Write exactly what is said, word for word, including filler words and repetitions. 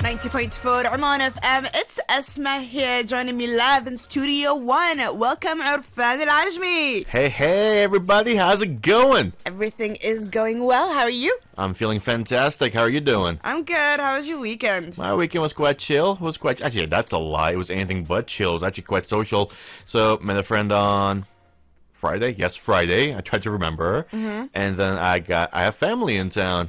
ninety point four Oman F M. It's Asma here, joining me live in Studio One. Welcome, Arfan Al Ajmi. Hey, hey, everybody. How's it going? Everything is going well. How are you? I'm feeling fantastic. How are you doing? I'm good. How was your weekend? My weekend was quite chill. It was quite... Actually, that's a lie. It was anything but chill. It was actually quite social. So, met a friend on... Friday? Yes, Friday. I tried to remember. Mm-hmm. And then I got... I have family in town.